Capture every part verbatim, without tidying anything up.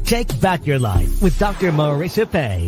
Take back your life with Doctor Marissa Pay.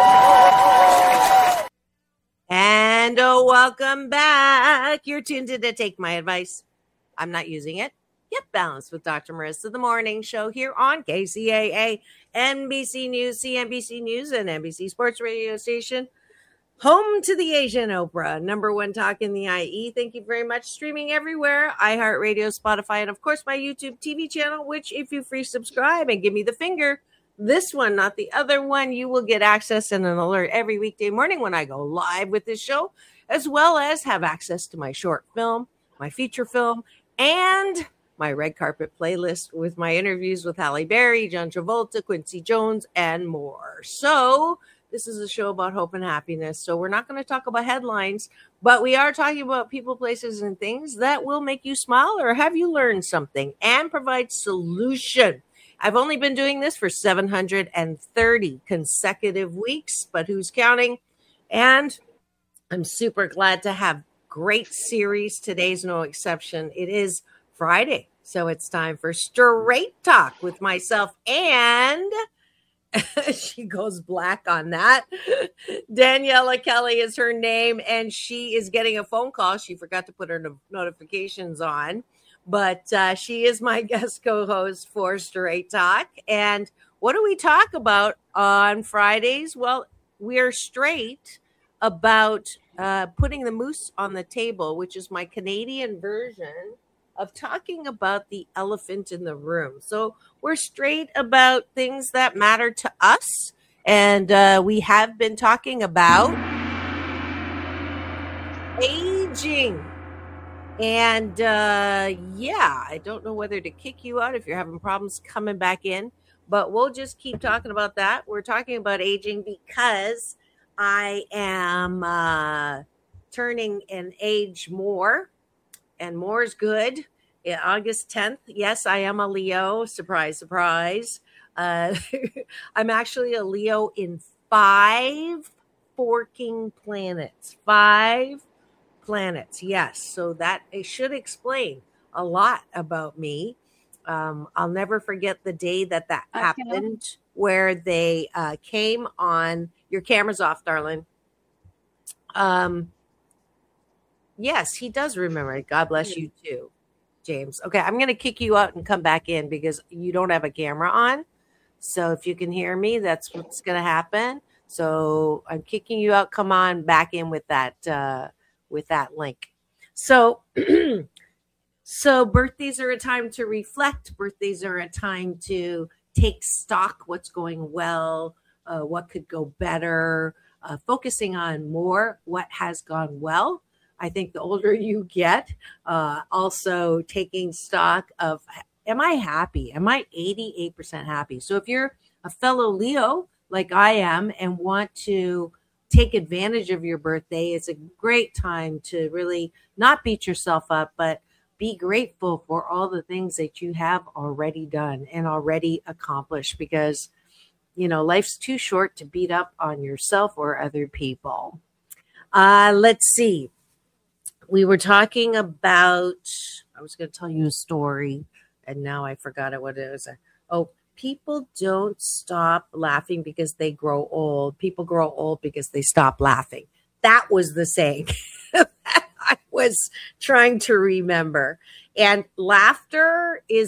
And oh, welcome back. You're tuned in to Take My Advice. I'm not using it. Get balanced with Doctor Marissa, the morning show here on K C A A, N B C News, C N B C News, and N B C Sports Radio Station. Home to the Asian Oprah, number one talk in the I E. Thank you very much. Streaming everywhere, iHeartRadio, Spotify, and of course my YouTube T V channel, which if you free subscribe and give me the finger, this one, not the other one, you will get access and an alert every weekday morning when I go live with this show, as well as have access to my short film, my feature film, and my red carpet playlist with my interviews with Halle Berry, John Travolta, Quincy Jones, and more. So this is a show about hope and happiness. So we're not going to talk about headlines, but we are talking about people, places, and things that will make you smile or have you learn something and provide solution. I've only been doing this for seven hundred thirty consecutive weeks, but who's counting? And I'm super glad to have great series. Today's no exception. It is Friday, so it's time for Straight Talk with myself and... she goes black on that. Daniela Kelly is her name, and she is getting a phone call. She forgot to put her no- notifications on, but uh, she is my guest co-host for Straight Talk. And what do we talk about on Fridays? Well, we are straight about uh, putting the moose on the table, which is my Canadian version of talking about the elephant in the room. So we're straight about things that matter to us. And uh, we have been talking about aging. And uh, yeah, I don't know whether to kick you out if you're having problems coming back in, but we'll just keep talking about that. We're talking about aging because I am uh, turning an age more. And more is good. Yeah, August tenth. Yes, I am a Leo. Surprise, surprise. Uh, I'm actually a Leo in five forking planets. Five planets. Yes. So that it should explain a lot about me. Um, I'll never forget the day that that okay. happened, where they uh, came on. Your camera's off, darling. Um. Yes, he does remember it. God bless you too, James. Okay, I'm going to kick you out and come back in because you don't have a camera on. So if you can hear me, that's what's going to happen. So I'm kicking you out. Come on back in with that uh, with that link. So, so birthdays are a time to reflect. Birthdays are a time to take stock. What's going well? Uh, what could go better? Uh, focusing on more what has gone well. I think the older you get, uh, also taking stock of, am I happy? Am I eighty-eight percent happy? So if you're a fellow Leo like I am and want to take advantage of your birthday, it's a great time to really not beat yourself up, but be grateful for all the things that you have already done and already accomplished, because, you know, life's too short to beat up on yourself or other people. Uh, let's see. We were talking about, I was going to tell you a story, and now I forgot it, what it was. Oh, people don't stop laughing because they grow old. People grow old because they stop laughing. That was the saying that I was trying to remember. And laughter is